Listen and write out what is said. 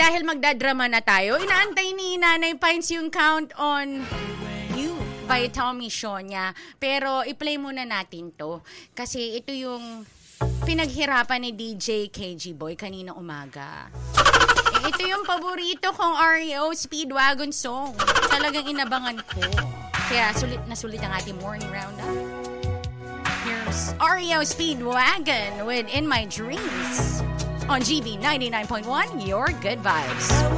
dahil magdadrama na tayo, inaantay ni Nanay Pines yung Count on You by Tommy Sonia. Pero i-play muna natin to. Kasi ito yung pinaghirapan ni DJ KG Boy kanina umaga. Ito yung paborito kong REO Speedwagon song. Talagang inabangan ko. Kaya sulit na sulit ang ating morning roundup. Here's REO Speedwagon with In My Dreams on GB 99.1, Your Good Vibes.